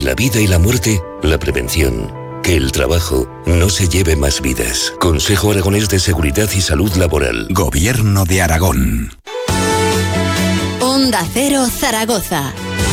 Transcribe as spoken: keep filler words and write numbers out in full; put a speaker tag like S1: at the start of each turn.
S1: La vida y la muerte, la prevención. Que el trabajo no se lleve más vidas. Consejo Aragonés de Seguridad y Salud Laboral.
S2: Gobierno de Aragón.
S3: Onda Cero Zaragoza.